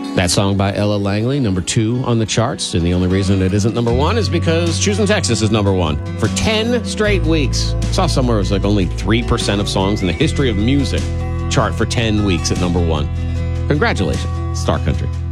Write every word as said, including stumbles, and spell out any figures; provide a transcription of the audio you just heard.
That song by Ella Langley, number two on the charts. And the only reason it isn't number one is because Choosing Texas is number one for ten straight weeks. I saw somewhere it was like only three percent of songs in the history of music chart for ten weeks at number one. Congratulations, Star Country.